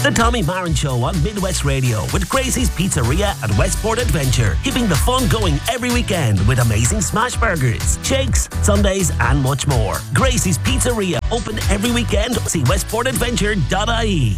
The Tommy Marin Show on Midwest Radio with Gracie's Pizzeria at Westport Adventure, keeping the fun going every weekend with amazing smash burgers, shakes, sundaes and much more. Gracie's Pizzeria, open every weekend. See westportadventure.ie.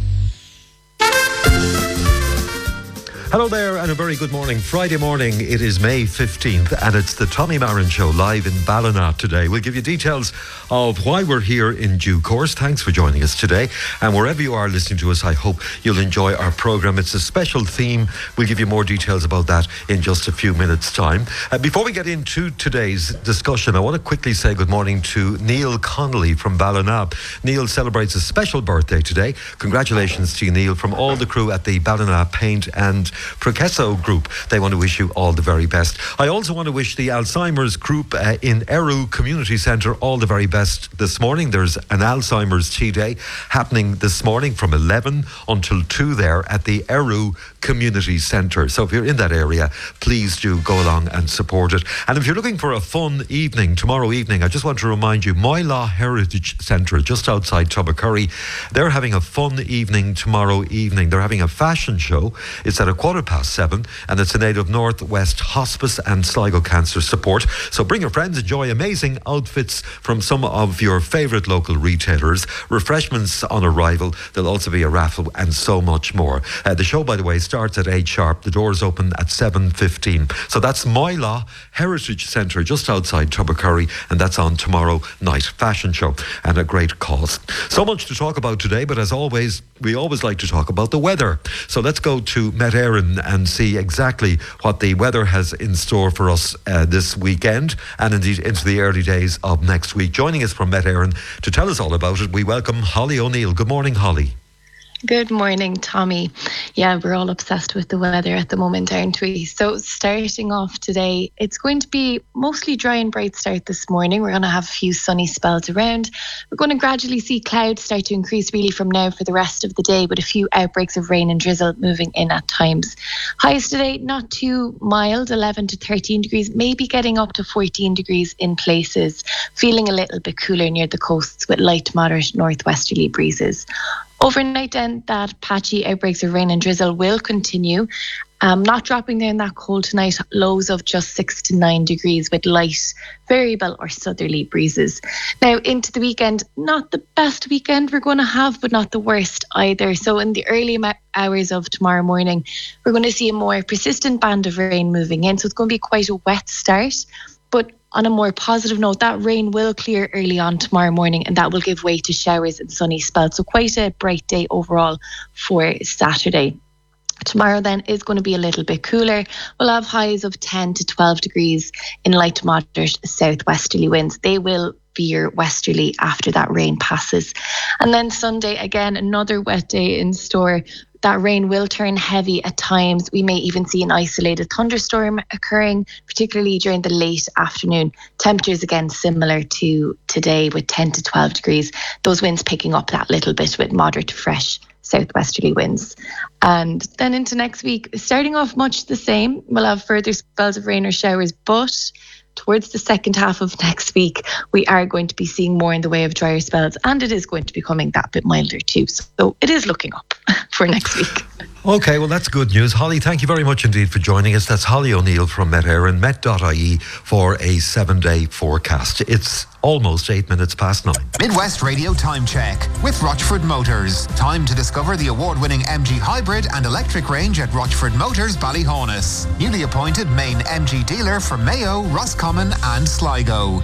Hello there and a very good morning. Friday morning, it is May 15th and it's the Tommy Marin Show live in Ballina today. We'll give you details of why we're here in due course. Thanks for joining us today. And wherever you are listening to us, I hope you'll enjoy our programme. It's a special theme. We'll give you more details about that in just a few minutes' time. Before we get into today's discussion, I want to quickly say good morning to Neil Connolly from Ballina. Neil celebrates a special birthday today. Congratulations to you, Neil, from all the crew at the Ballina Paint and Processo Group. They want to wish you all the very best. I also want to wish the Alzheimer's group in Eru Community Centre all the very best this morning. There's an Alzheimer's Tea Day happening this morning from 11 until 2 there at the Eru Community Centre. So if you're in that area, please do go along and support it. And if you're looking for a fun evening, tomorrow evening, I just want to remind you, Moylaw Heritage Centre, just outside Tubbercurry, they're having a fun evening tomorrow evening. They're having a fashion show. It's at 7:15 and it's in aid of Northwest Hospice and Sligo Cancer Support. So bring your friends, enjoy amazing outfits from some of your favourite local retailers, refreshments on arrival. There'll also be a raffle and so much more. The show, by the way, starts at 8 sharp. The doors open at 7:15. So that's Moylaw Heritage Centre just outside Tubbercurry, and that's on tomorrow night. Fashion show and a great cause. So much to talk about today, but as always, we always like to talk about the weather. So let's go to Met Éireann and see exactly what the weather has in store for us this weekend and indeed into the early days of next week. Joining us from Met Éireann to tell us all about it, we welcome Holly O'Neill. Good morning, Holly. Good morning, Tommy. Yeah, we're all obsessed with the weather at the moment, aren't we? So starting off today, it's going to be mostly dry and bright start this morning. We're going to have a few sunny spells around. We're going to gradually see clouds start to increase really from now for the rest of the day, with a few outbreaks of rain and drizzle moving in at times. Highs today, not too mild, 11 to 13 degrees, maybe getting up to 14 degrees in places. Feeling a little bit cooler near the coasts with light to moderate northwesterly breezes. Overnight then, that patchy outbreaks of rain and drizzle will continue. Not dropping down that cold tonight, lows of just 6 to 9 degrees with light variable or southerly breezes. Now into the weekend, not the best weekend we're going to have, but not the worst either. So in the early hours of tomorrow morning, we're going to see a more persistent band of rain moving in. So it's going to be quite a wet start. But on a more positive note, that rain will clear early on tomorrow morning and that will give way to showers and sunny spells. So quite a bright day overall for Saturday. Tomorrow then is going to be a little bit cooler. We'll have highs of 10 to 12 degrees in light to moderate southwesterly winds. They will veer westerly after that rain passes. And then Sunday, again, another wet day in store. That rain will turn heavy at times. We may even see an isolated thunderstorm occurring, particularly during the late afternoon. Temperatures again similar to today with 10 to 12 degrees. Those winds picking up that little bit with moderate to fresh southwesterly winds. And then into next week, starting off much the same. We'll have further spells of rain or showers, but towards the second half of next week, we are going to be seeing more in the way of drier spells, and it is going to be becoming that bit milder too. So it is looking up for next week. Okay, well, that's good news. Holly, thank you very much indeed for joining us. That's Holly O'Neill from Met Éireann, met.ie, for a 7-day forecast. It's almost 8 minutes past 9. Midwest Radio Time Check with Rochford Motors. Time to discover the award-winning MG Hybrid and electric range at Rochford Motors, Ballyhonus. Newly appointed main MG dealer for Mayo, Roscommon and Sligo.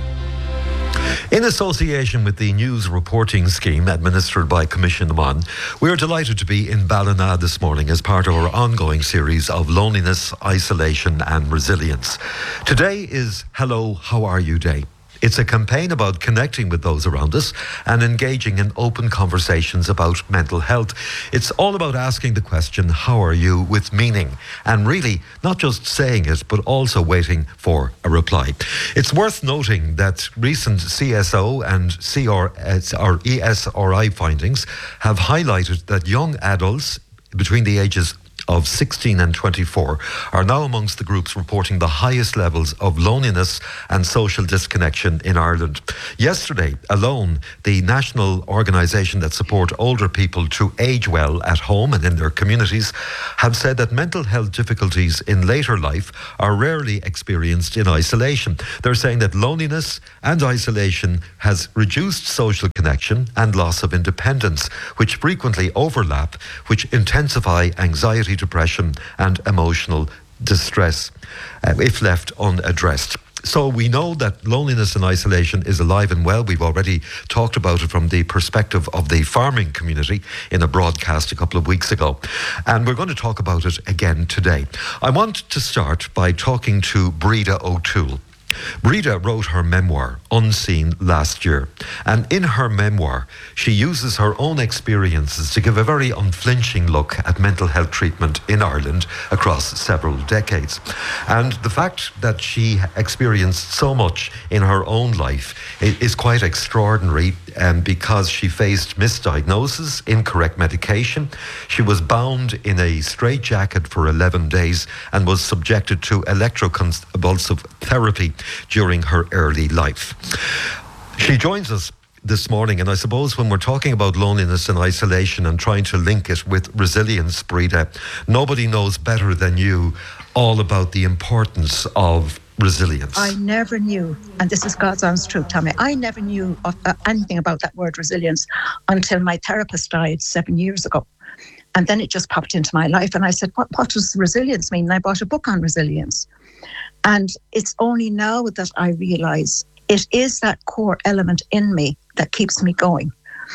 In association with the news reporting scheme administered by Commission One, we are delighted to be in Ballina this morning as part of our ongoing series of loneliness, isolation and resilience. Today is Hello, How Are You Day. It's a campaign about connecting with those around us and engaging in open conversations about mental health. It's all about asking the question, how are you, with meaning, and really not just saying it, but also waiting for a reply. It's worth noting that recent CSO and ESRI findings have highlighted that young adults between the ages of 16 and 24 are now amongst the groups reporting the highest levels of loneliness and social disconnection in Ireland. Yesterday alone, the national organisation that support older people to age well at home and in their communities have said that mental health difficulties in later life are rarely experienced in isolation. They're saying that loneliness and isolation has reduced social connection and loss of independence, which frequently overlap, which intensify anxiety, depression and emotional distress if left unaddressed. So we know that loneliness and isolation is alive and well. We've already talked about it from the perspective of the farming community in a broadcast a couple of weeks ago. And we're going to talk about it again today. I want to start by talking to Breda O'Toole. Breda wrote her memoir, Unseen, last year. And in her memoir, she uses her own experiences to give a very unflinching look at mental health treatment in Ireland across several decades. And the fact that she experienced so much in her own life is quite extraordinary, because she faced misdiagnosis, incorrect medication. She was bound in a straitjacket for 11 days and was subjected to electroconvulsive therapy during her early life. She joins us this morning, and I suppose when we're talking about loneliness and isolation and trying to link it with resilience, Breda, nobody knows better than you all about the importance of resilience. I never knew, and this is God's honest truth, Tommy, I never knew anything about that word resilience until my therapist died 7 years ago. And then it just popped into my life, and I said, what does resilience mean? And I bought a book on resilience. And it's only now that I realise it is that core element in me that keeps me going.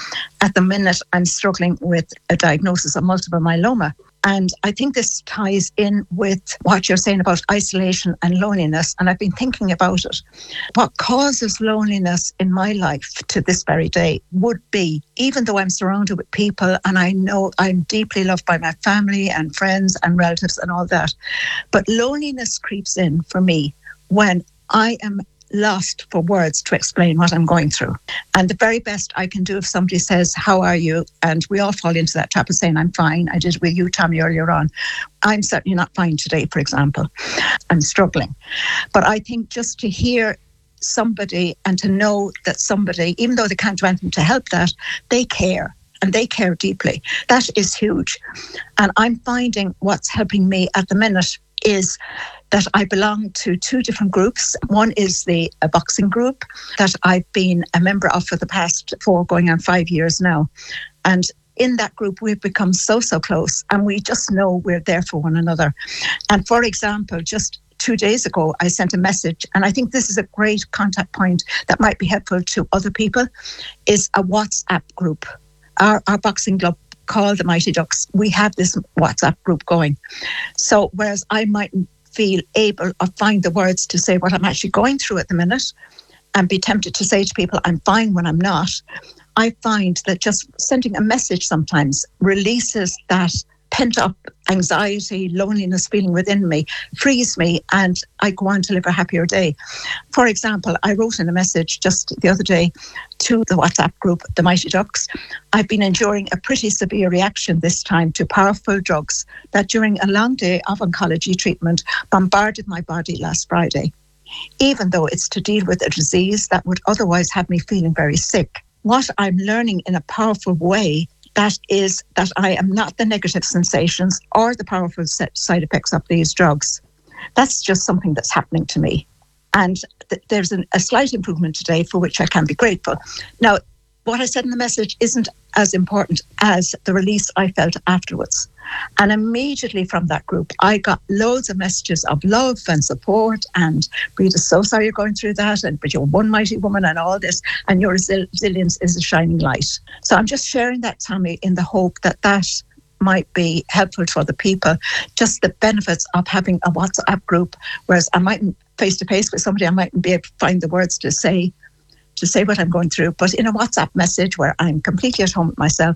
At the minute, I'm struggling with a diagnosis of multiple myeloma. And I think this ties in with what you're saying about isolation and loneliness. And I've been thinking about it. What causes loneliness in my life to this very day would be, even though I'm surrounded with people and I know I'm deeply loved by my family and friends and relatives and all that, but loneliness creeps in for me when I am lost for words to explain what I'm going through. And the very best I can do if somebody says, how are you? And we all fall into that trap of saying, I'm fine. I did with you, Tommy, earlier on. I'm certainly not fine today, for example. I'm struggling. But I think just to hear somebody and to know that somebody, even though they can't do anything to help that, they care. And they care deeply. That is huge. And I'm finding what's helping me at the minute is that I belong to two different groups. One is a boxing group that I've been a member of for the past 4 going on 5 years now. And in that group, we've become so close, and we just know we're there for one another. And for example, just 2 days ago, I sent a message, and I think this is a great contact point that might be helpful to other people, is a WhatsApp group. Our boxing club called the Mighty Ducks, we have this WhatsApp group going. So whereas I mightn't feel able or find the words to say what I'm actually going through at the minute and be tempted to say to people I'm fine when I'm not, I find that just sending a message sometimes releases that pent-up anxiety, loneliness feeling within me, frees me, and I go on to live a happier day. For example, I wrote in a message just the other day to the WhatsApp group, the Mighty Ducks. I've been enduring a pretty severe reaction this time to powerful drugs that during a long day of oncology treatment bombarded my body last Friday, even though it's to deal with a disease that would otherwise have me feeling very sick. What I'm learning in a powerful way, that is that I am not the negative sensations or the powerful side effects of these drugs. That's just something that's happening to me. And there's a slight improvement today for which I can be grateful. Now, what I said in the message isn't as important as the release I felt afterwards. And immediately from that group, I got loads of messages of love and support and Breda, so sorry you're going through that, but you're one mighty woman and all this, and your resilience is a shining light. So I'm just sharing that, Tommy, in the hope that that might be helpful to other people, just the benefits of having a WhatsApp group, whereas I mightn't face-to-face with somebody, I mightn't be able to find the words to say what I'm going through. But in a WhatsApp message where I'm completely at home with myself,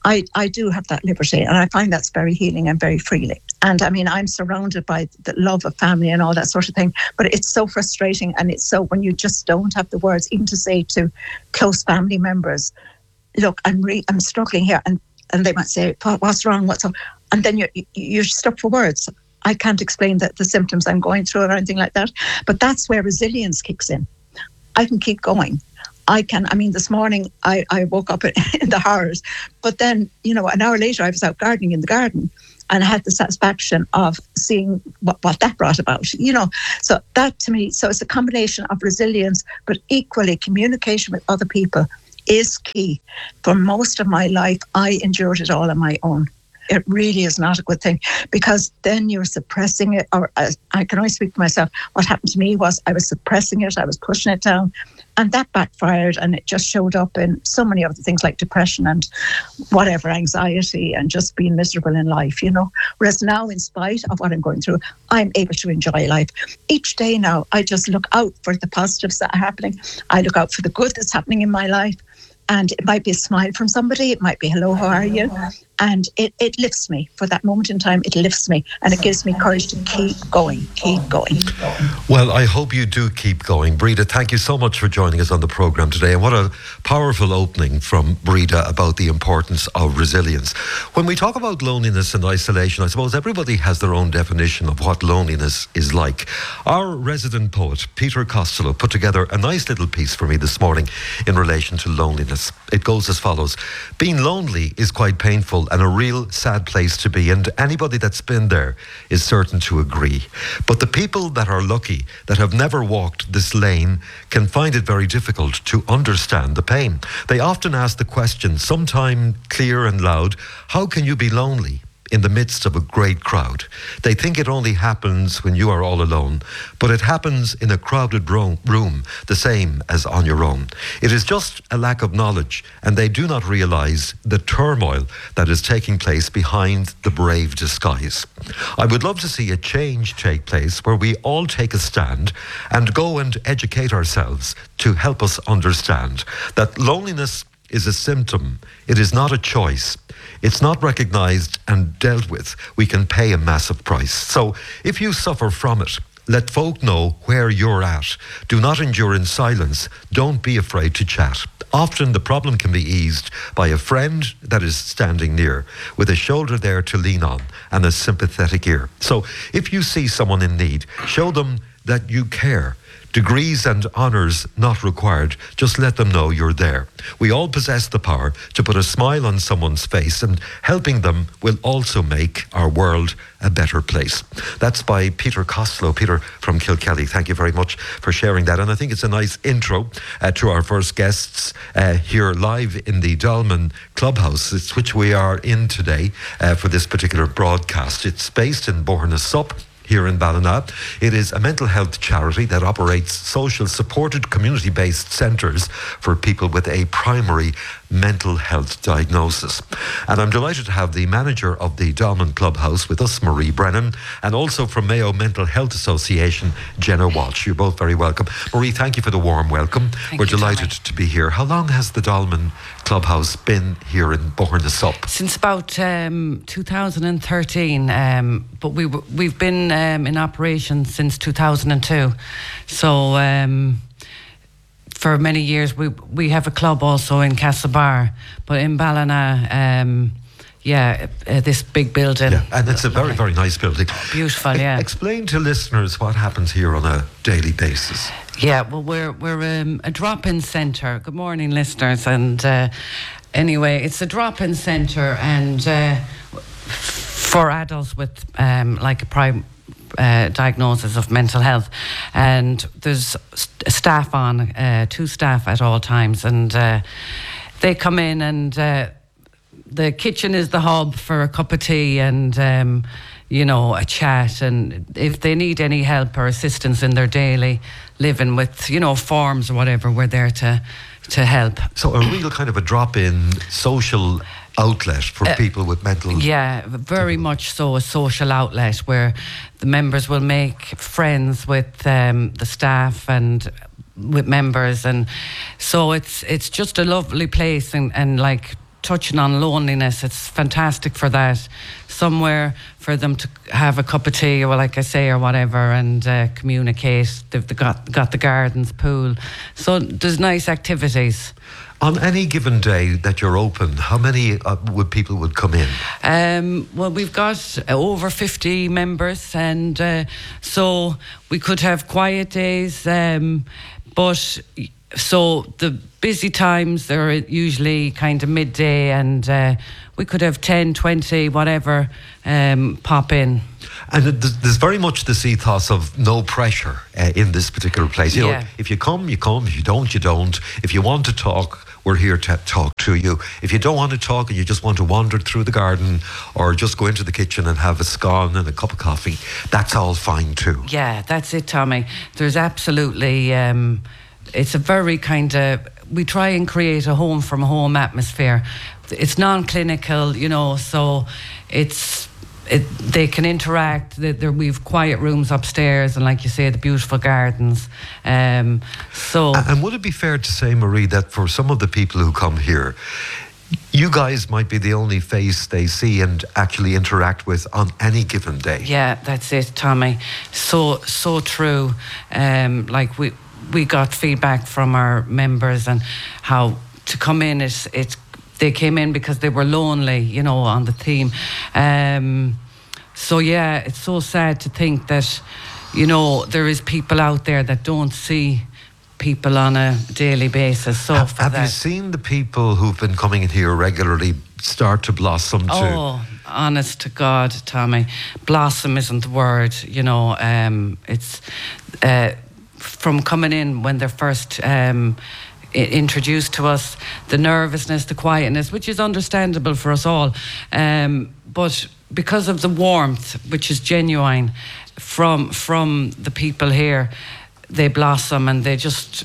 I do have that liberty, and I find that's very healing and very freeing. And I mean, I'm surrounded by the love of family and all that sort of thing, but it's so frustrating, and it's so when you just don't have the words even to say to close family members, look, I'm struggling here, and they might say, what's wrong? and then you're stuck for words. I can't explain the symptoms I'm going through or anything like that. But that's where resilience kicks in. I can keep going. This morning I woke up in the horrors, but then, an hour later I was out gardening in the garden, and I had the satisfaction of seeing what that brought about, So that to me, so it's a combination of resilience, but equally communication with other people is key. For most of my life, I endured it all on my own. It really is not a good thing, because then you're suppressing it. Or I can only speak for myself. What happened to me was I was suppressing it. I was pushing it down, and that backfired, and it just showed up in so many other things like depression and whatever, anxiety, and just being miserable in life, Whereas now, in spite of what I'm going through, I'm able to enjoy life. Each day now, I just look out for the positives that are happening. I look out for the good that's happening in my life. And it might be a smile from somebody. It might be, hello, how are you? And it lifts me. For that moment in time, it lifts me. And it gives me courage to keep going. Well, I hope you do keep going. Breda, thank you so much for joining us on the programme today. And what a powerful opening from Breda about the importance of resilience. When we talk about loneliness and isolation, I suppose everybody has their own definition of what loneliness is like. Our resident poet, Peter Costello, put together a nice little piece for me this morning in relation to loneliness. It goes as follows. Being lonely is quite painful and a real sad place to be, and anybody that's been there is certain to agree. But the people that are lucky, that have never walked this lane, can find it very difficult to understand the pain. They often ask the question, sometime clear and loud, how can you be lonely in the midst of a great crowd? They think it only happens when you are all alone, but it happens in a crowded room, the same as on your own. It is just a lack of knowledge, and they do not realise the turmoil that is taking place behind the brave disguise. I would love to see a change take place where we all take a stand and go and educate ourselves to help us understand that loneliness is a symptom. It is not a choice. It's not recognised and dealt with. We can pay a massive price. So if you suffer from it, let folk know where you're at. Do not endure in silence. Don't be afraid to chat. Often the problem can be eased by a friend that is standing near, with a shoulder there to lean on and a sympathetic ear. So if you see someone in need, show them that you care. Degrees and honours not required. Just let them know you're there. We all possess the power to put a smile on someone's face, and helping them will also make our world a better place. That's by Peter Costello. Peter from Kilkelly, thank you very much for sharing that. And I think it's a nice intro to our first guests here live in the Dolman Clubhouse, which we are in today for this particular broadcast. It's based in Bourne-na-Sup, here in Ballina. It is a mental health charity that operates social supported community-based centres for people with a primary mental health diagnosis. And I'm delighted to have the manager of the Dolman Clubhouse with us, Marie Brennan, and also from Mayo Mental Health Association, Jenna Walsh. You're both very welcome. Marie, thank you for the warm welcome. We're delighted to be here. How long has the Dolman Clubhouse been here in Bourne-na-Sup? Since about 2013, but we've been in operation since 2002. So for many years we have a club also in Castlebar, but in Ballina, this big building. Yeah, and it's a very, very nice building. Beautiful, yeah. Explain to listeners what happens here on a daily basis. Yeah, well, we're a drop-in centre. Good morning, listeners. And anyway, it's a drop-in centre, and for adults with like a prime diagnosis of mental health, and there's staff on, 2 staff at all times, and they come in, and the kitchen is the hub for a cup of tea and a chat, and if they need any help or assistance in their daily living with forms or whatever, we're there to help. So a real kind of a drop-in social outlet for people with mental... Yeah, very much so, a social outlet where the members will make friends with the staff and with members, and so it's just a lovely place, and like touching on loneliness, it's fantastic for that. Somewhere for them to have a cup of tea, or like I say, or whatever, and communicate. They've got the gardens, pool, so there's nice activities. On any given day that you're open, how many people would come in? Well, we've got over 50 members, and so we could have quiet days, but so the busy times, they're usually kind of midday, and we could have 10, 20, whatever, pop in. And there's very much this ethos of no pressure in this particular place. You know, if you come, you come. If you don't, you don't. If you want to talk, we're here to talk to you. If you don't want to talk and you just want to wander through the garden or just go into the kitchen and have a scone and a cup of coffee, that's all fine too. Yeah, that's it, Tommy. There's absolutely... it's a very kind of... We try and create a home from home atmosphere. It's non-clinical, you know, so they can interact. We've quiet rooms upstairs, and like you say, the beautiful gardens. And would it be fair to say, Marie, that for some of the people who come here, you guys might be the only face they see and actually interact with on any given day? Yeah, that's it, Tommy. So true. Like we got feedback from our members and how to come in. They came in because they were lonely, you know, on the theme. So yeah, it's so sad to think that, you know, there is people out there that don't see people on a daily basis. So have you seen the people who've been coming in here regularly start to blossom too? Oh, honest to God, Tommy, blossom isn't the word, you know. It's from coming in when they're first introduced to us, the nervousness, the quietness, which is understandable for us all, but because of the warmth, which is genuine from the people here, they blossom and they just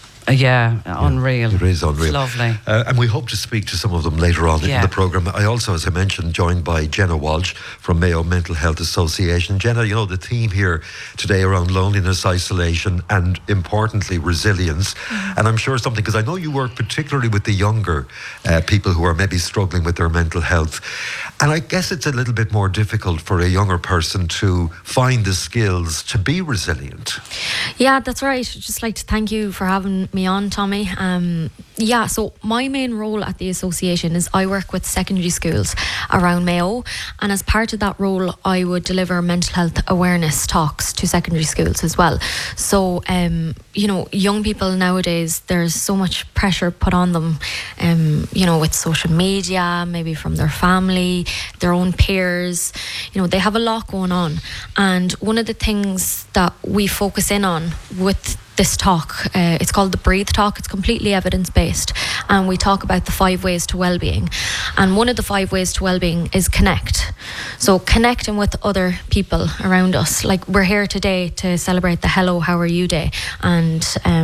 unreal. It is unreal. It's lovely. And we hope to speak to some of them later on in the programme. I also, as I mentioned, joined by Jenna Walsh from Mayo Mental Health Association. Jenna, you know, the theme here today around loneliness, isolation, and importantly, resilience. And I'm sure something, because I know you work particularly with the younger people who are maybe struggling with their mental health. And I guess it's a little bit more difficult for a younger person to find the skills to be resilient. Yeah, that's right. I'd just like to thank you for having me on, Tommy. So my main role at the association is I work with secondary schools around Mayo, and as part of that role I would deliver mental health awareness talks to secondary schools as well. So you know, young people nowadays, there's so much pressure put on them, you know, with social media, maybe from their family, their own peers. You know, they have a lot going on, and one of the things that we focus in on with this talk, it's called the Breathe Talk. It's completely evidence-based, and we talk about the 5 ways to well-being. And one of the 5 ways to well-being is connect. So connecting with other people around us. Like, we're here today to celebrate the Hello, How Are You Day, and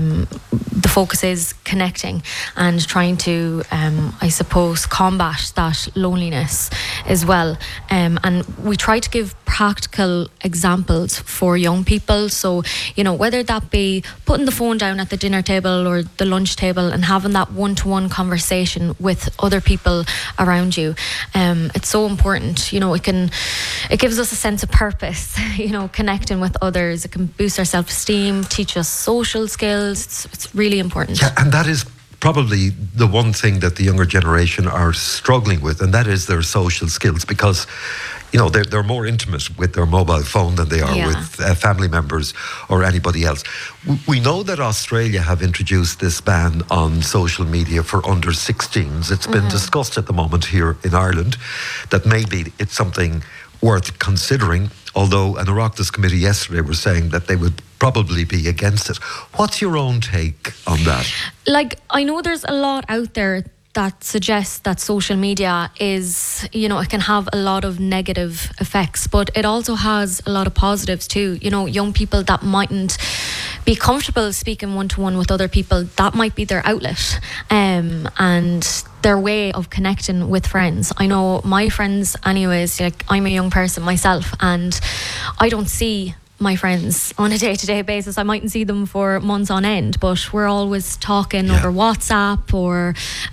the focus is connecting and trying to, I suppose, combat that loneliness as well. And we try to give practical examples for young people. So, you know, whether that be putting the phone down at the dinner table or the lunch table and having that one-to-one conversation with other people around you. It's so important. You know, it gives us a sense of purpose, you know, connecting with others. It can boost our self-esteem, teach us social skills. It's really important. Yeah, and that is probably the one thing that the younger generation are struggling with, and that is their social skills, because, you know, they're more intimate with their mobile phone than they are with family members or anybody else. We know that Australia have introduced this ban on social media for under 16s. It's been discussed at the moment here in Ireland that maybe it's something worth considering, although an Oireachtas committee yesterday were saying that they would probably be against it. What's your own take on that? Like, I know there's a lot out there that suggests that social media is, you know, it can have a lot of negative effects, but it also has a lot of positives too. You know, young people that mightn't be comfortable speaking one-to-one with other people, that might be their outlet, and their way of connecting with friends. I know my friends anyways, like, I'm a young person myself, and I don't see my friends on a day-to-day basis. I mightn't see them for months on end, but we're always talking over WhatsApp or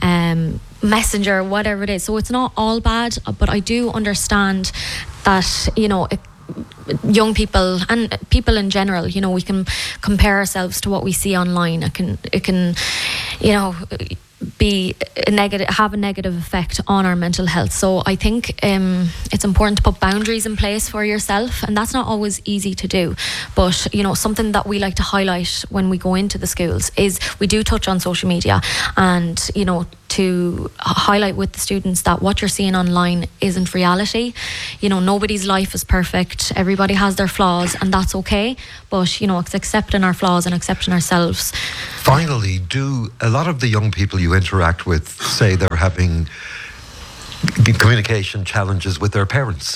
Messenger, whatever it is. So it's not all bad, but I do understand that, you know, young people and people in general, you know, we can compare ourselves to what we see online. It can, you know, have a negative effect on our mental health. So I think it's important to put boundaries in place for yourself, and that's not always easy to do. But something that we like to highlight when we go into the schools is we do touch on social media, and to highlight with the students that what you're seeing online isn't reality. Nobody's life is perfect. Everybody has their flaws, and that's okay. But it's accepting our flaws and accepting ourselves. Finally, do a lot of the young people you interact with say they're having communication challenges with their parents?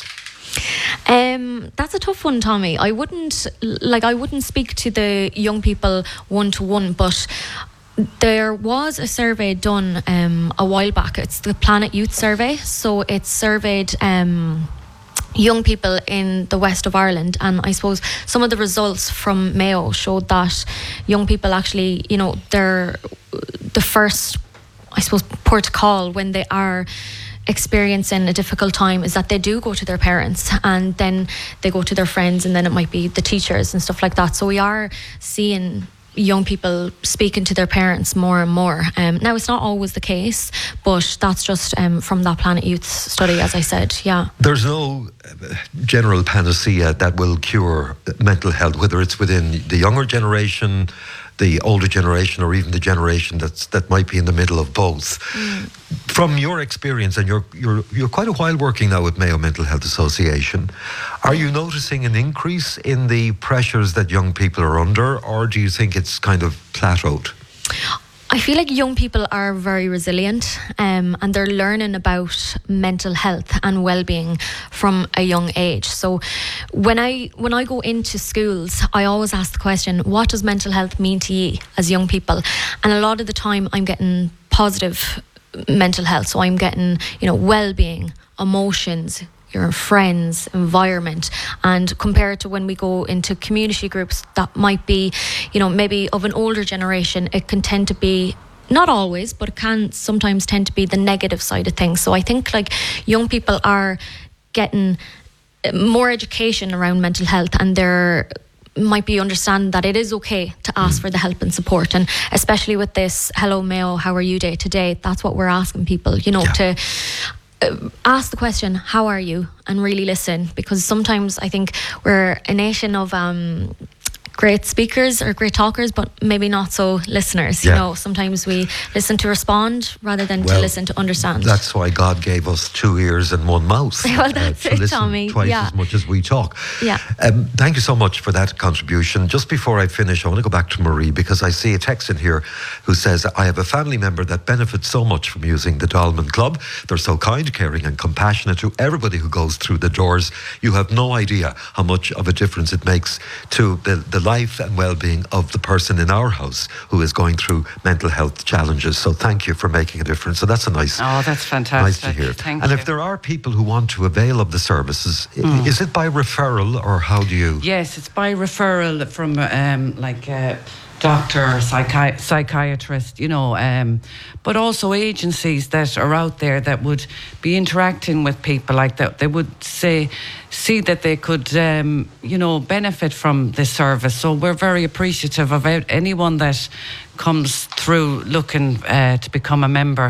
That's a tough one, Tommy. I wouldn't speak to the young people one-to-one, but there was a survey done a while back. It's the Planet Youth Survey. So it surveyed young people in the west of Ireland, and I suppose some of the results from Mayo showed that young people actually, they're the first, I suppose, port to call when they are experiencing a difficult time is that they do go to their parents, and then they go to their friends, and then it might be the teachers and stuff like that. So we are seeing young people speaking to their parents more and more. Now, it's not always the case, but that's just from that Planet Youth study, as I said. Yeah. There's no general panacea that will cure mental health, whether it's within the younger generation, the older generation, or even the generation that might be in the middle of both. From your experience, and you're quite a while working now with Mayo Mental Health Association, are you noticing an increase in the pressures that young people are under, or do you think it's kind of plateaued? I feel like young people are very resilient, and they're learning about mental health and well-being from a young age. So when I go into schools, I always ask the question, what does mental health mean to you as young people? And a lot of the time I'm getting positive mental health. So I'm getting, well-being, emotions, your friends, environment, and compared to when we go into community groups that might be, maybe of an older generation, it can tend to be, not always, but it can sometimes tend to be the negative side of things. So I think young people are getting more education around mental health, and they're might be understanding that it is okay to ask for the help and support, and especially with this Hello Mayo, how are you day today, that's what we're asking people, to ask the question, how are you, and really listen, because sometimes I think we're a nation of great speakers or great talkers, but maybe not so listeners. Sometimes we listen to respond rather than to listen to understand. That's why God gave us 2 ears and 1 mouth. Well, that's to it, listen Tommy. Twice as much as we talk. Yeah. Thank you so much for that contribution. Just before I finish, I want to go back to Marie, because I see a text in here who says, I have a family member that benefits so much from using the Dolman Club. They're so kind, caring and compassionate to everybody who goes through the doors. You have no idea how much of a difference it makes to the life and well-being of the person in our house who is going through mental health challenges. So thank you for making a difference. So that's a nice... Oh, that's fantastic. Nice to hear. Thank and you. if there are people who want to avail of the services, is it by referral, or how do you... Yes, it's by referral from doctor or psychiatrist, but also agencies that are out there that would be interacting with people like that. They would see that they could, benefit from this service. So we're very appreciative of anyone that comes through looking to become a member.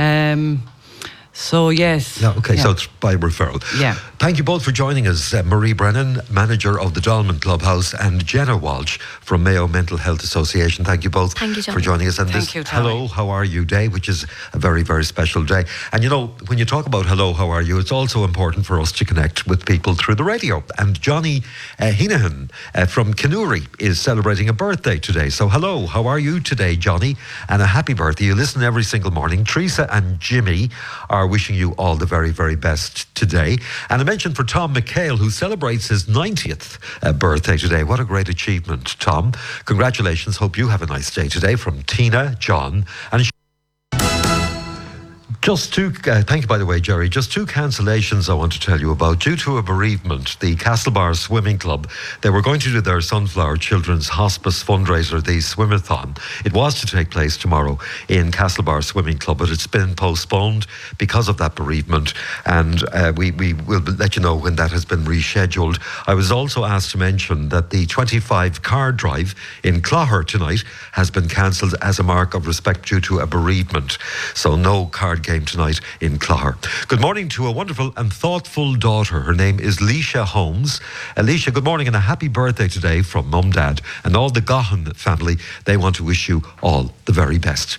So, yes. Yeah, okay, so it's by referral. Yeah. Thank you both for joining us. Marie Brennan, manager of the Dolman Clubhouse, and Jenna Walsh from Mayo Mental Health Association. Thank you both for joining us. And Thank this you, Tommy. Hello, How Are You Day, which is a very, very special day. And when you talk about Hello, How Are You, it's also important for us to connect with people through the radio. And Johnny Heenahan from Kenuri is celebrating a birthday today. So hello, how are you today, Johnny? And a happy birthday. You listen every single morning. Teresa and Jimmy are wishing you all the very, very best today. And a mention for Tom McHale, who celebrates his 90th birthday today. What a great achievement, Tom. Congratulations. Hope you have a nice day today, from Tina, John, and Just two, thank you, by the way, Jerry. Just two cancellations I want to tell you about. Due to a bereavement, the Castlebar Swimming Club, they were going to do their Sunflower Children's Hospice fundraiser, the Swimathon. It was to take place tomorrow in Castlebar Swimming Club, but it's been postponed because of that bereavement, and we will let you know when that has been rescheduled. I was also asked to mention that the 25 card drive in Clogher tonight has been cancelled as a mark of respect due to a bereavement. So no card game tonight in Clogher. Good morning to a wonderful and thoughtful daughter. Her name is Leisha Holmes. Leisha, good morning and a happy birthday today from Mum, Dad and all the Gahan family. They want to wish you all the very best.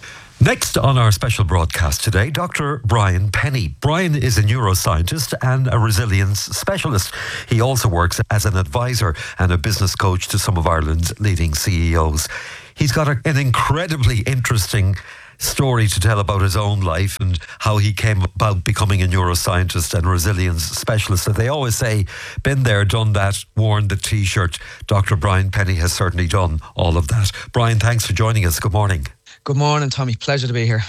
Next on our special broadcast today, Dr. Brian Penny. Brian is a neuroscientist and a resilience specialist. He also works as an advisor and a business coach to some of Ireland's leading CEOs. He's got an incredibly interesting story to tell about his own life and how he came about becoming a neuroscientist and resilience specialist. As they always say, been there, done that, worn the T-shirt. Dr. Brian Penny has certainly done all of that. Brian, thanks for joining us. Good morning. Good morning, Tommy. Pleasure to be here.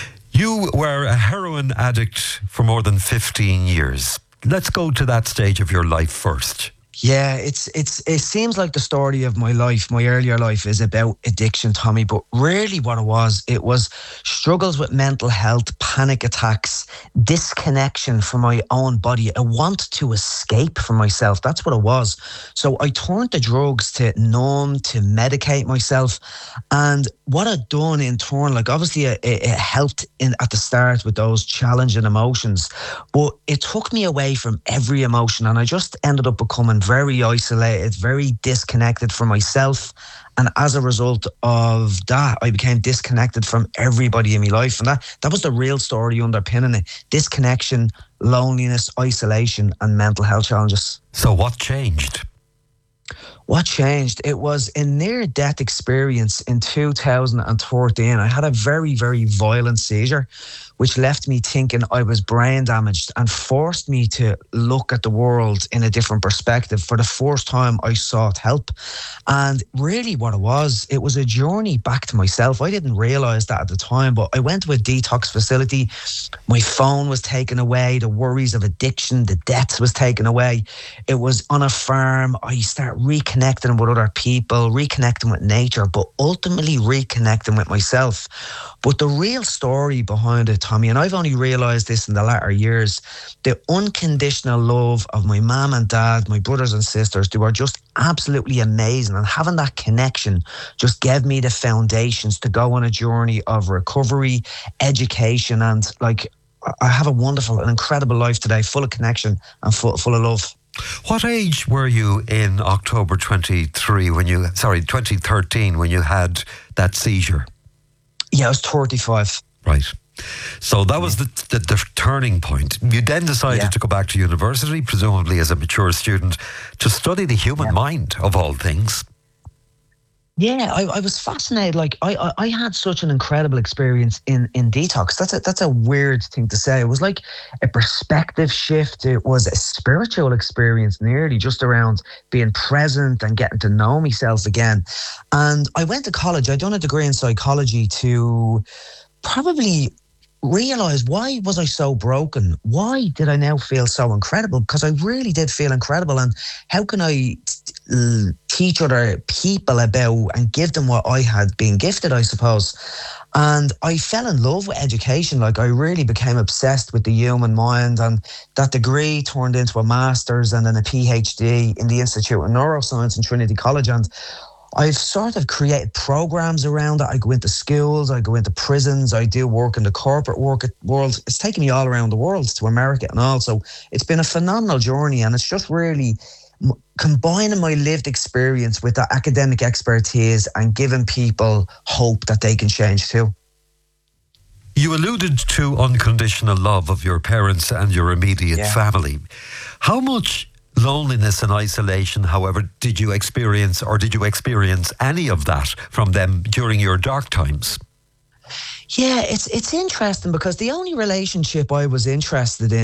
You were a heroin addict for more than 15 years. Let's go to that stage of your life first. Yeah, it seems like the story of my life, my earlier life, is about addiction, Tommy, but really what it was struggles with mental health, panic attacks, disconnection from my own body, a want to escape from myself. That's what it was. So I turned to drugs to numb, to medicate myself. And what I'd done in turn, like obviously it helped at the start with those challenging emotions, but it took me away from every emotion, and I just ended up becoming very isolated, very disconnected from myself. And as a result of that, I became disconnected from everybody in my life. And that was the real story underpinning it. Disconnection, loneliness, isolation, and mental health challenges. So what changed? What changed? It was a near-death experience in 2013. I had a very, very violent seizure, which left me thinking I was brain damaged and forced me to look at the world in a different perspective. For the first time, I sought help. And really what it was a journey back to myself. I didn't realise that at the time, but I went to a detox facility. My phone was taken away. The worries of addiction, the debts was taken away. It was on a farm. I started reconnecting with other people, reconnecting with nature, but ultimately reconnecting with myself. But the real story behind it, Tommy, and I've only realised this in the latter years, the unconditional love of my mum and dad, my brothers and sisters, they were just absolutely amazing. And having that connection just gave me the foundations to go on a journey of recovery, education, and like I have a wonderful and incredible life today, full of connection and full of love. What age were you in October 2013 when you had that seizure? Yeah, I was 35. Right. So that was the turning point. You then decided to go back to university, presumably as a mature student, to study the human mind, of all things. Yeah, I was fascinated. Like I had such an incredible experience in detox. That's a weird thing to say. It was like a perspective shift. It was a spiritual experience, nearly just around being present and getting to know myself again. And I went to college. I'd done a degree in psychology to probably realize, why was I so broken? Why did I now feel so incredible? Because I really did feel incredible. And how can I teach other people about and give them what I had been gifted, I suppose? And I fell in love with education. Like I really became obsessed with the human mind, and that degree turned into a master's and then a PhD in the Institute of Neuroscience in Trinity College. And I've sort of created programs around it. I go into schools, I go into prisons, I do work in the corporate world. It's taken me all around the world, to America and all. So it's been a phenomenal journey, and it's just really combining my lived experience with that academic expertise and giving people hope that they can change too. You alluded to unconditional love of your parents and your immediate family. How much loneliness and isolation, however, did you experience, or did you experience any of that from them during your dark times? Yeah, it's interesting because the only relationship I was interested in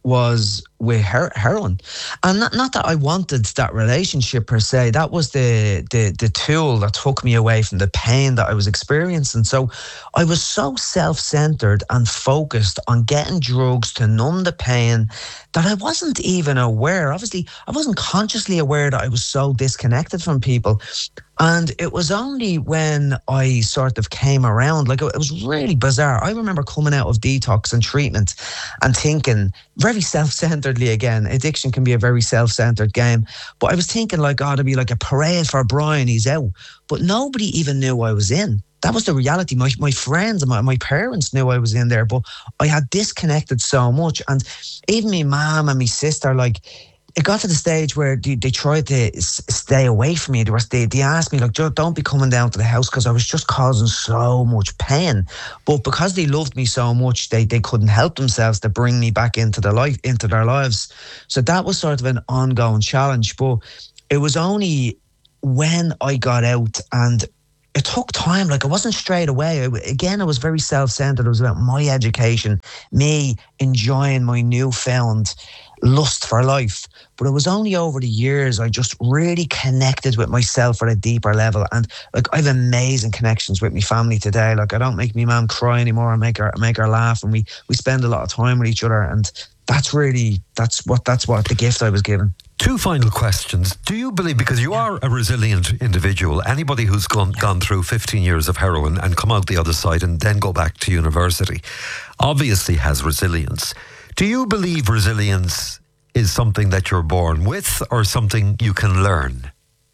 was with heroin, and not that I wanted that relationship per se. That was the tool that took me away from the pain that I was experiencing. So I was so self-centered and focused on getting drugs to numb the pain that I wasn't even aware. Obviously, I wasn't consciously aware that I was so disconnected from people. And it was only when I sort of came around, like it was really bizarre. I remember coming out of detox and treatment and thinking very self-centeredly again. Addiction can be a very self-centered game. But I was thinking like, oh, it'd be like a parade for Brian, he's out. But nobody even knew I was in. That was the reality. My friends and my parents knew I was in there, but I had disconnected so much. And even my mum and my sister, like, it got to the stage where they tried to stay away from me. They asked me, like, don't be coming down to the house, because I was just causing so much pain. But because they loved me so much, they couldn't help themselves to bring me back into their lives. So that was sort of an ongoing challenge. But it was only when I got out, and it took time. Like, it wasn't straight away. Again, I was very self-centered. It was about my education, me enjoying my newfound lust for life. But it was only over the years I just really connected with myself at a deeper level. And like, I have amazing connections with my family today. Like, I don't make my mum cry anymore. I make her laugh, and we spend a lot of time with each other. And that's what the gift I was given. Two final questions. Do you believe, because you are a resilient individual, anybody who's gone through 15 years of heroin and come out the other side and then go back to university obviously has resilience. Do you believe resilience is something that you're born with or something you can learn?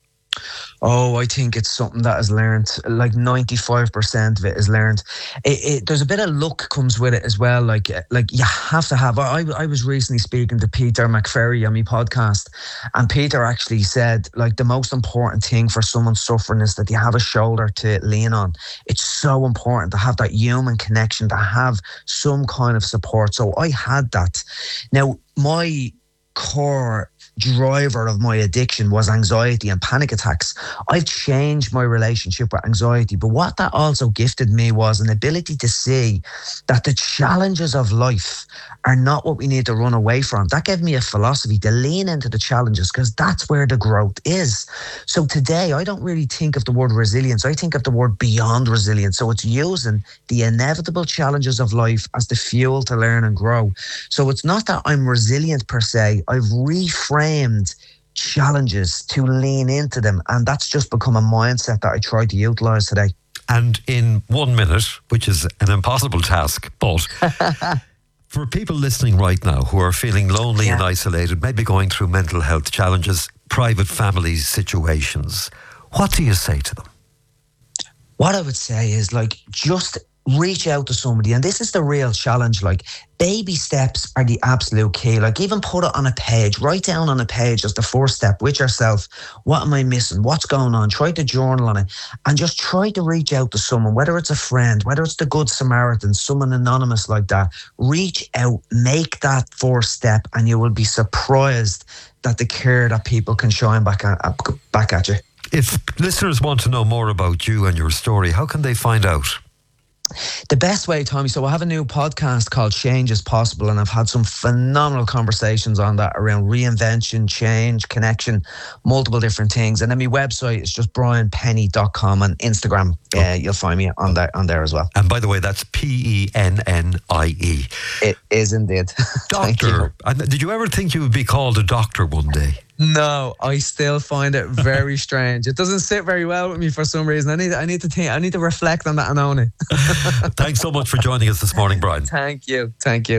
Oh, I think it's something that is learned. Like 95% of it is learned. There's a bit of luck comes with it as well. Like you have to have. I was recently speaking to Peter McFerry on my podcast, and Peter actually said, like, the most important thing for someone suffering is that you have a shoulder to lean on. It's so important to have that human connection, to have some kind of support. So I had that. Now, my core driver of my addiction was anxiety and panic attacks. I've changed my relationship with anxiety, but what that also gifted me was an ability to see that the challenges of life are not what we need to run away from. That gave me a philosophy to lean into the challenges, because that's where the growth is. So today, I don't really think of the word resilience. I think of the word beyond resilience. So it's using the inevitable challenges of life as the fuel to learn and grow. So it's not that I'm resilient per se. I've reframed challenges to lean into them. And that's just become a mindset that I try to utilize today. And in 1 minute, which is an impossible task, but for people listening right now who are feeling lonely and isolated, maybe going through mental health challenges, private family situations, what do you say to them? What I would say is, like, just reach out to somebody. And this is the real challenge. Like, baby steps are the absolute key. Like, even put it on a page, write down on a page as the first step with yourself. What am I missing? What's going on? Try to journal on it, and just try to reach out to someone, whether it's a friend, whether it's the Good Samaritan, someone anonymous like that. Reach out, make that first step, and you will be surprised that the care that people can shine back at you. If listeners want to know more about you and your story, how can they find out? The best way, Tommy, so I have a new podcast called Change is Possible, and I've had some phenomenal conversations on that around reinvention, change, connection, multiple different things. And then my website is just brianpenny.com, and Instagram, you'll find me on there as well. And by the way, that's Pennie. It is indeed. Doctor. And did you ever think you would be called a doctor one day? No, I still find it very strange. It doesn't sit very well with me for some reason. I need to reflect on that and own it. Thanks so much for joining us this morning, Brian. Thank you.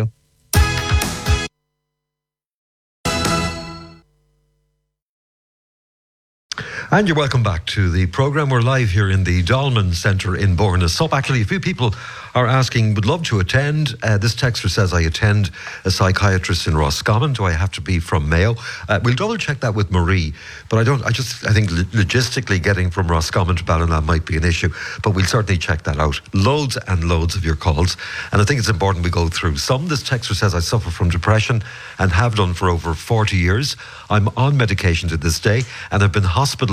And you're welcome back to the programme. We're live here in the Dolman Centre in Bournemouth. Actually, a few people are asking, would love to attend. This texter says, I attend a psychiatrist in Roscommon. Do I have to be from Mayo? We'll double check that with Marie. But I think logistically getting from Roscommon to Ballina might be an issue. But we'll certainly check that out. Loads and loads of your calls. And I think it's important we go through some. This texter says, I suffer from depression and have done for over 40 years. I'm on medication to this day and have been hospitalised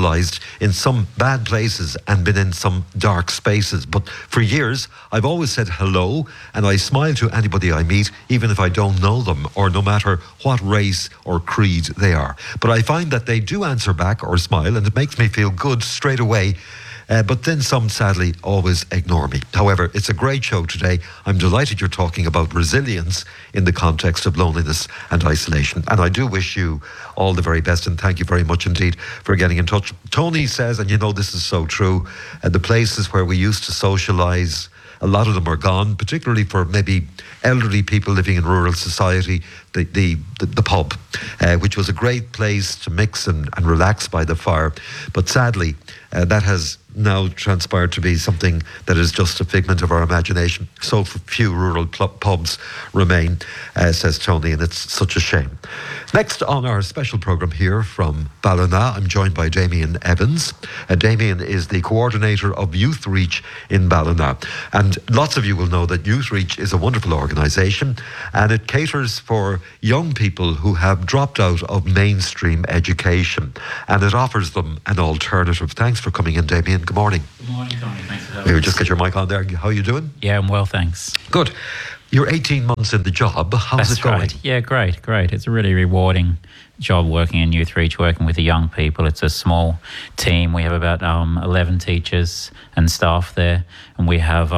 socialised in some bad places and been in some dark spaces. But for years, I've always said hello, and I smile to anybody I meet, even if I don't know them, or no matter what race or creed they are. But I find that they do answer back or smile, and it makes me feel good straight away. But then some, sadly, always ignore me. However, it's a great show today. I'm delighted you're talking about resilience in the context of loneliness and isolation. And I do wish you all the very best, and thank you very much indeed for getting in touch. Tony says, and you know this is so true, the places where we used to socialise, a lot of them are gone, particularly for maybe elderly people living in rural society. The pub, which was a great place to mix and relax by the fire. But sadly, that has now transpired to be something that is just a figment of our imagination. So few rural pubs remain, says Tony, and it's such a shame. Next on our special programme here from Ballina, I'm joined by Damien Evans. Damien is the coordinator of Youth Reach in Ballina. And lots of you will know that Youth Reach is a wonderful organisation, and it caters for young people who have dropped out of mainstream education, and it offers them an alternative. Thanks for coming in, Damien. Good morning. Good morning, Tony. Thanks for having Here, us. just get your mic on there. How are you doing? Yeah, I'm well, thanks. Good. You're 18 months in the job. How's it going? Right. Yeah, great. It's a really rewarding job working in Youth Reach, working with the young people. It's a small team. We have about 11 teachers and staff there, and we have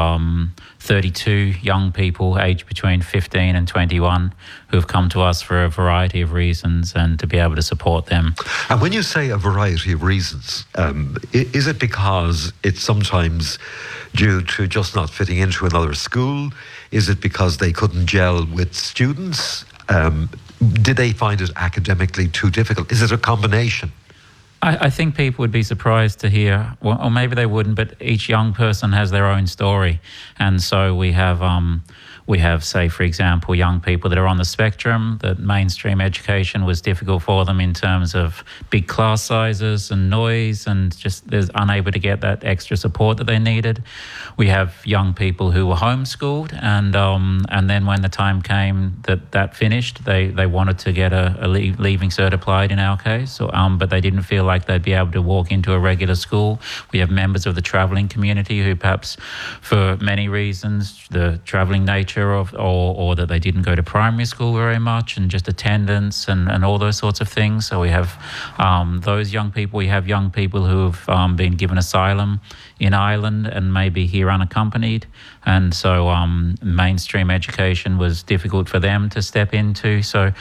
32 young people aged between 15 and 21 who have come to us for a variety of reasons, and to be able to support them. And when you say a variety of reasons, is it because it's sometimes due to just not fitting into another school? Is it because they couldn't gel with students? Did they find it academically too difficult? Is it a combination? I think people would be surprised to hear, well, or maybe they wouldn't, but each young person has their own story. And so we have, say, for example, young people that are on the spectrum, that mainstream education was difficult for them in terms of big class sizes and noise, and just they're unable to get that extra support that they needed. We have young people who were homeschooled, and then when the time came that finished, they wanted to get a leaving cert applied in our case, but they didn't feel like they'd be able to walk into a regular school. We have members of the travelling community who perhaps, for many reasons, the travelling nature or that they didn't go to primary school very much, and just attendance and all those sorts of things. So we have those young people. We have young people who have been given asylum in Ireland and maybe here unaccompanied, and so mainstream education was difficult for them to step into. So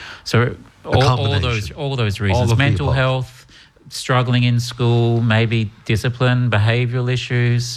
all those reasons, mental health, struggling in school, maybe discipline, behavioural issues,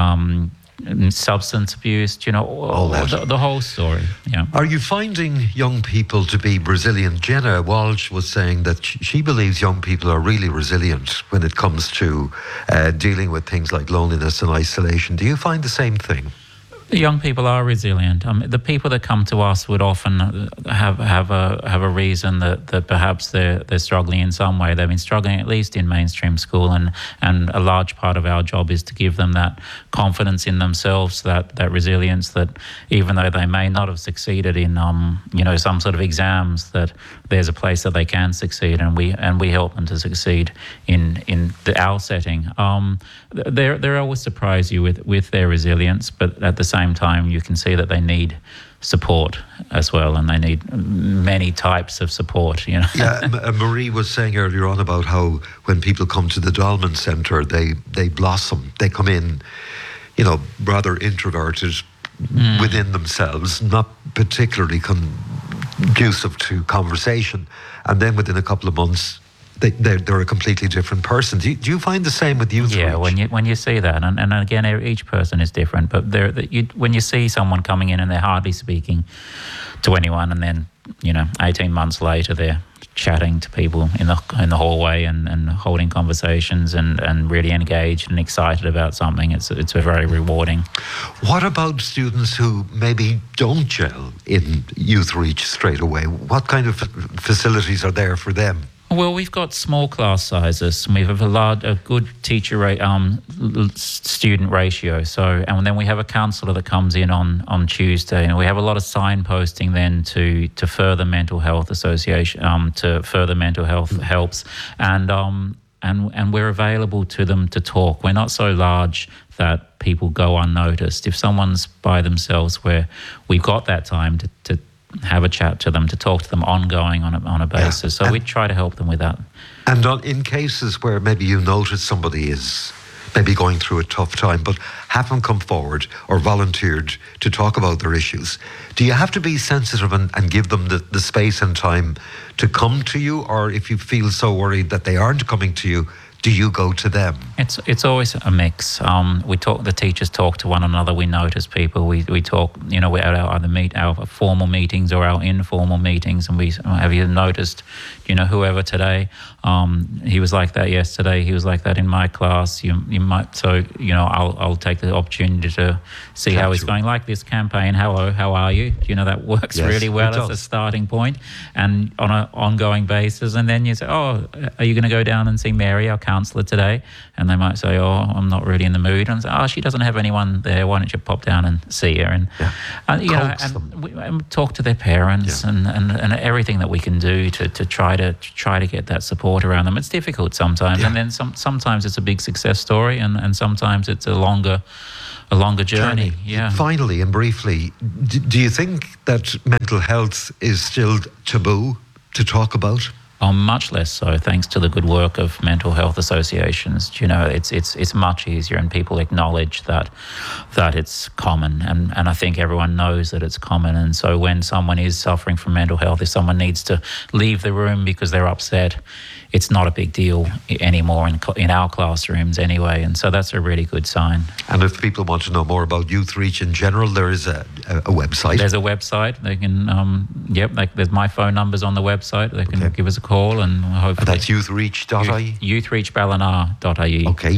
substance abuse, the whole story. Yeah. Are you finding young people to be resilient? Jenna Walsh was saying that she believes young people are really resilient when it comes to dealing with things like loneliness and isolation. Do you find the same thing? The young people are resilient. The people that come to us would often have a reason that perhaps they're struggling in some way. They've been struggling at least in mainstream school, and a large part of our job is to give them that confidence in themselves, that resilience, that even though they may not have succeeded in some sort of exams, that there's a place that they can succeed, and we help them to succeed in our setting. They always surprise you with their resilience, but at the same time you can see that they need support as well, and they need many types of support. Yeah, Marie was saying earlier on about how when people come to the Dolman Centre, they blossom. They come in, rather introverted within themselves, not particularly conducive to conversation, and then within a couple of months they're a completely different person. Do you find the same with Youth Reach? Yeah, when you see that, and again, each person is different, but when you see someone coming in and they're hardly speaking to anyone, and then 18 months later they're chatting to people in the hallway and holding conversations and really engaged and excited about something, it's very rewarding. What about students who maybe don't gel in Youth Reach straight away? What kind of facilities are there for them? Well, we've got small class sizes, and we have a good teacher student ratio. So, and then we have a counsellor that comes in on Tuesday, and we have a lot of signposting then to further mental health association, to further mental health helps, and and we're available to them to talk. We're not so large that people go unnoticed. If someone's by themselves, we've got that time to have a chat to them, to talk to them ongoing on a basis. So we try to help them with that. And in cases where maybe you notice somebody is maybe going through a tough time, but haven't come forward or volunteered to talk about their issues, do you have to be sensitive and give them the space and time to come to you? Or if you feel so worried that they aren't coming to you, do you go to them? It's always a mix. We talk. The teachers talk to one another. We notice people. We talk. We're at our formal meetings or our informal meetings, and we have you noticed? Whoever today, he was like that yesterday. He was like that in my class. You might. So I'll take the opportunity to see how he's going. Like this campaign. Hello, how are you? That works really well as a starting point, and on an ongoing basis. And then you say, oh, are you going to go down and see Mary, our counsellor, today? And they might say, oh, I'm not really in the mood. And say, oh, she doesn't have anyone there. Why don't you pop down and see her? And and talk to their parents and everything that we can do to try to get that support around them. It's difficult sometimes, and then sometimes it's a big success story, and sometimes it's a longer journey. Yeah. Finally and briefly, do you think that mental health is still taboo to talk about? Much less so, thanks to the good work of mental health associations. It's much easier, and people acknowledge that it's common, and I think everyone knows that it's common. And so when someone is suffering from mental health, if someone needs to leave the room because they're upset, it's not a big deal anymore in our classrooms anyway, and so that's a really good sign. And if people want to know more about Youth Reach in general, there is a website. There's a website. They can, there's my phone numbers on the website. They can give us a call, and hopefully... And that's youthreach.ie? Youthreachballina.ie. Okay,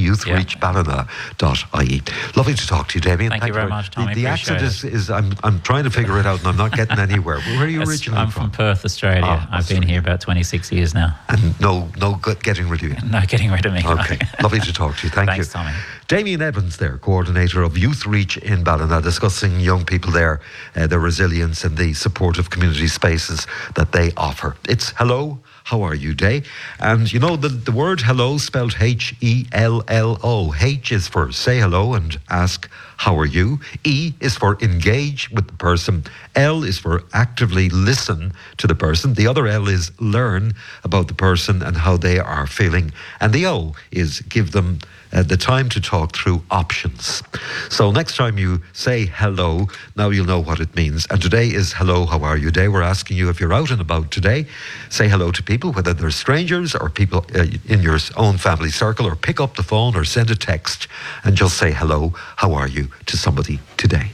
youthreachballina.ie. Lovely to talk to you, Damien. Thank you very much, Tommy. The accent is I'm trying to figure it out, and I'm not getting anywhere. Where are you originally from? I'm from Perth, Australia. I've been here about 26 years now. And no getting rid of you. No getting rid of me. Okay. Lovely to talk to you. Thanks, you. Tommy. Damien Evans there, coordinator of Youth Reach in Ballina, discussing young people there, their resilience and the supportive community spaces that they offer. It's Hello, How Are You Day. And the word hello spelled H-E-L-L-O. H is for say hello and ask how are you. E is for engage with the person. L is for actively listen to the person. The other L is learn about the person and how they are feeling. And the O is give them the time to talk through options. So next time you say hello, now you'll know what it means. And today is Hello, How Are You Day. We're asking you, if you're out and about today, say hello to people, whether they're strangers or people in your own family circle, or pick up the phone or send a text and just say hello, how are you to somebody today.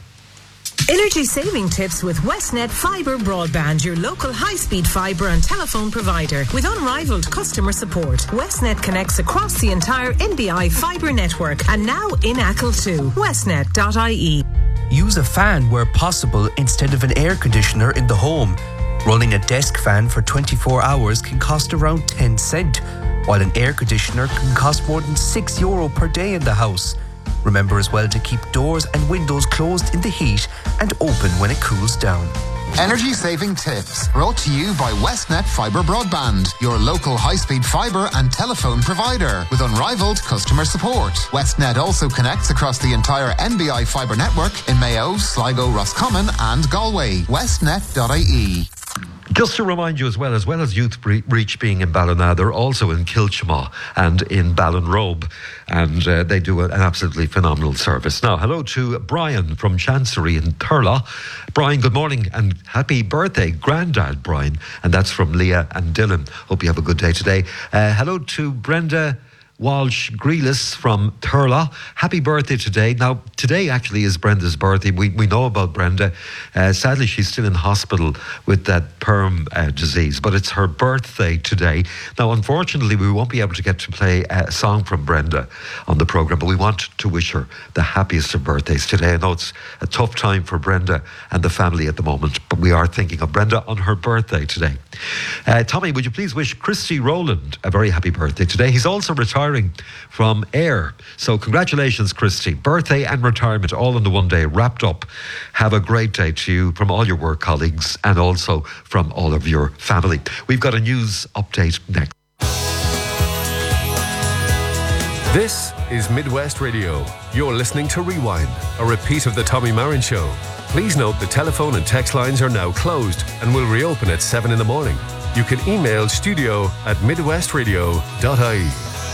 Energy saving tips with Westnet Fibre Broadband, your local high-speed fibre and telephone provider. With unrivaled customer support, Westnet connects across the entire NBI fibre network, and now in Achill too. Westnet.ie. Use a fan where possible instead of an air conditioner in the home. Running a desk fan for 24 hours can cost around 10 cents, while an air conditioner can cost more than €6 per day in the house. Remember as well to keep doors and windows closed in the heat and open when it cools down. Energy saving tips brought to you by Westnet Fibre Broadband, your local high-speed fibre and telephone provider with unrivaled customer support. Westnet also connects across the entire NBI fibre network in Mayo, Sligo, Roscommon and Galway. Westnet.ie. Just to remind you as well as Youth Reach being in Ballina, they're also in Kilchma and in Ballinrobe, and they do an absolutely phenomenal service. Now, hello to Brian from Chancery in Thurles. Brian, good morning and happy birthday, Grandad Brian, and that's from Leah and Dylan. Hope you have a good day today. Hello to Brenda Walsh Grealis from Thurles. Happy birthday today. Now, today actually is Brenda's birthday. We know about Brenda. Sadly, she's still in hospital with that perm disease, but it's her birthday today. Now, unfortunately, we won't be able to get to play a song from Brenda on the programme, but we want to wish her the happiest of birthdays today. I know it's a tough time for Brenda and the family at the moment, but we are thinking of Brenda on her birthday today. Tommy, would you please wish Christy Rowland a very happy birthday today? He's also retiring from AIR. So congratulations, Christy. Birthday and retirement all in the one day, wrapped up. Have a great day to you from all your work colleagues and also from all of your family. We've got a news update next. This is Midwest Radio. You're listening to Rewind, a repeat of the Tommy Marin Show. Please note the telephone and text lines are now closed and will reopen at 7 in the morning. You can email studio@midwestradio.ie.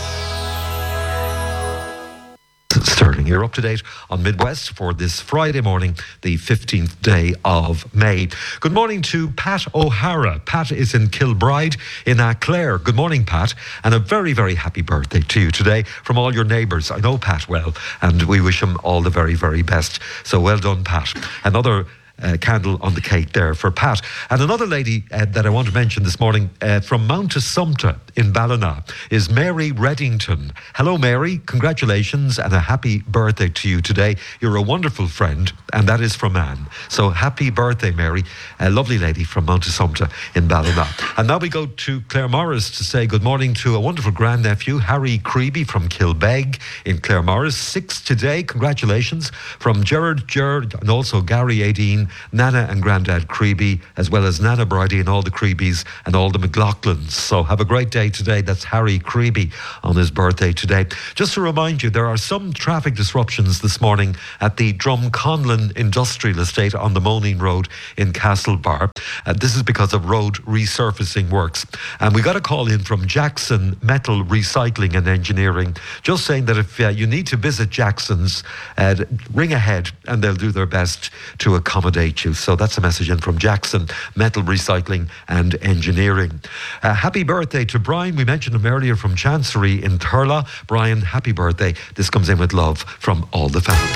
Sterling, you're up to date on Midwest for this Friday morning, the 15th day of May. Good morning to Pat O'Hara. Pat is in Kilbride in Clare. Good morning, Pat, and a very, very happy birthday to you today from all your neighbours. I know Pat well, and we wish him all the very, very best. So well done, Pat. Another candle on the cake there for Pat. And another lady that I want to mention this morning from Mount Assumpta in Ballina is Mary Reddington. Hello, Mary. Congratulations and a happy birthday to you today. You're a wonderful friend, and that is from Anne. So happy birthday, Mary. A lovely lady from Mount Assumpta in Ballina. And now we go to Claremorris to say good morning to a wonderful grandnephew, Harry Creeby from Kilbeg in Claremorris. 6 today. Congratulations from Gerard, and also Gary Aideen, Nana and Grandad Creeby, as well as Nana Bridie and all the Creebies and all the McLaughlins. So have a great day today. That's Harry Creeby on his birthday today. Just to remind you, there are some traffic disruptions this morning at the Drumconlon Industrial Estate on the Moaning Road in Castlebar. This is because of road resurfacing works. And we got a call in from Jackson Metal Recycling and Engineering, just saying that if you need to visit Jackson's, ring ahead and they'll do their best to accommodate you. So that's a message in from Jackson Metal Recycling and Engineering. Happy birthday to Brian. We mentioned him earlier from Chancery in Thurles. Brian, happy birthday. This comes in with love from all the family.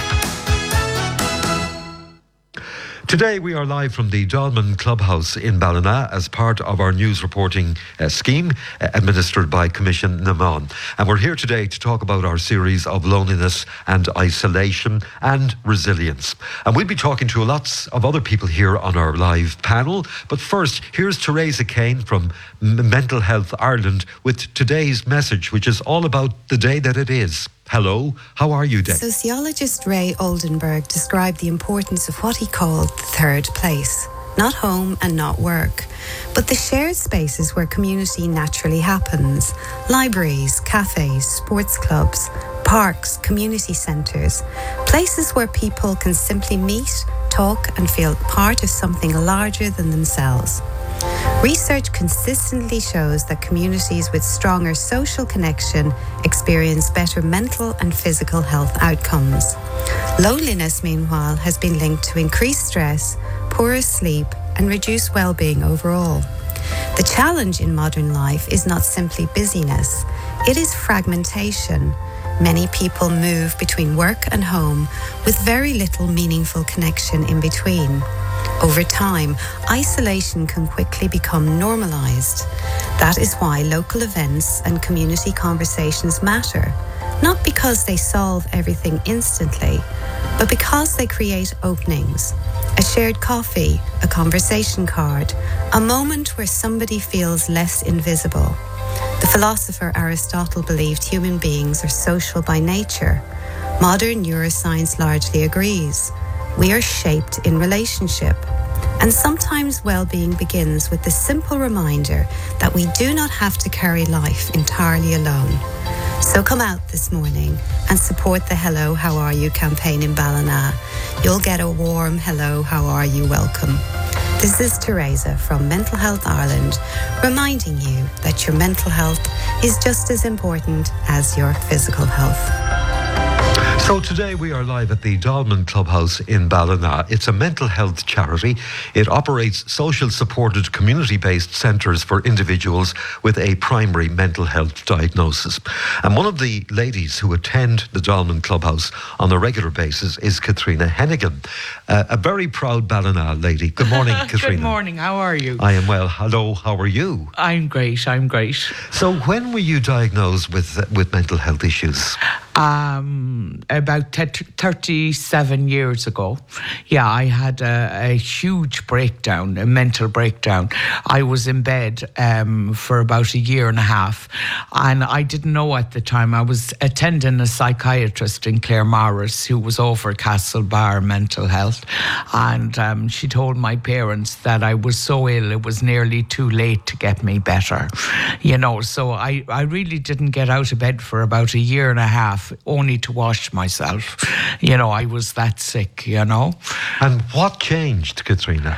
Today we are live from the Dolman Clubhouse in Ballina as part of our news reporting scheme administered by Commission Naman. And we're here today to talk about our series of loneliness and isolation and resilience. And we'll be talking to lots of other people here on our live panel. But first, here's Teresa Kane from Mental Health Ireland with today's message, which is all about the day that it is. Hello, how are you, Dave? Sociologist Ray Oldenburg described the importance of what he called the third place. Not home and not work, but the shared spaces where community naturally happens. Libraries, cafes, sports clubs, parks, community centres. Places where people can simply meet, talk and feel part of something larger than themselves. Research consistently shows that communities with stronger social connection experience better mental and physical health outcomes. Loneliness, meanwhile, has been linked to increased stress, poorer sleep, and reduced well-being overall. The challenge in modern life is not simply busyness, it is fragmentation. Many people move between work and home with very little meaningful connection in between. Over time, isolation can quickly become normalised. That is why local events and community conversations matter, not because they solve everything instantly, but because they create openings. A shared coffee, a conversation card, a moment where somebody feels less invisible. The philosopher Aristotle believed human beings are social by nature. Modern neuroscience largely agrees. We are shaped in relationship. And sometimes well-being begins with the simple reminder that we do not have to carry life entirely alone. So come out this morning and support the Hello, How Are You campaign in Ballina. You'll get a warm Hello, How Are You welcome. This is Teresa from Mental Health Ireland, reminding you that your mental health is just as important as your physical health. So today we are live at the Dolman Clubhouse in Ballina. It's a mental health charity. It operates social supported community-based centres for individuals with a primary mental health diagnosis. And one of the ladies who attend the Dolman Clubhouse on a regular basis is Katrina Hennigan, a very proud Ballina lady. Good morning, Katrina. Good morning, how are you? I am well. Hello, how are you? I'm great. So when were you diagnosed with mental health issues? About 37 years ago. Yeah, I had a huge breakdown, a mental breakdown. I was in bed for about a year and a half, and I didn't know at the time. I was attending a psychiatrist in Claremorris who was over Castlebar Mental Health, and she told my parents that I was so ill it was nearly too late to get me better. You know, so I really didn't get out of bed for about a year and a half, only to wash myself. You know, I was that sick, you know. And what changed, Katrina?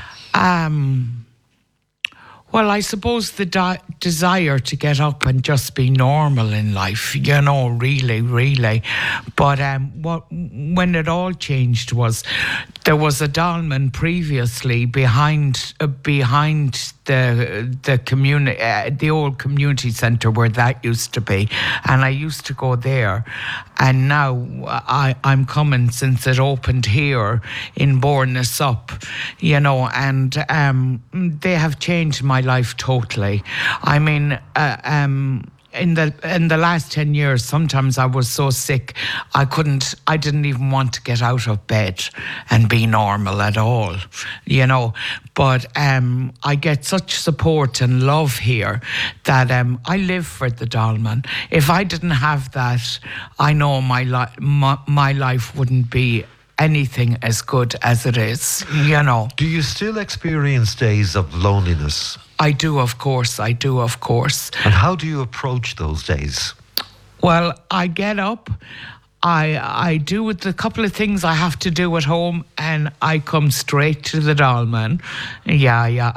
Well, I suppose the desire to get up and just be normal in life, you know, really. But when it all changed was there was a dolmen previously behind the community, the old community centre where that used to be, and I used to go there. And now I'm coming since it opened here in Bournemouth, you know, and they have changed my life totally. I mean, in the last 10 years, sometimes I was so sick I didn't even want to get out of bed and be normal at all, you know. But I get such support and love here that I live for the dolmen. If I didn't have that, I know my life wouldn't be anything as good as it is, you know. Do you still experience days of loneliness? I do, of course. And how do you approach those days? Well, I get up, I do the couple of things I have to do at home, and I come straight to the dolmen. Yeah.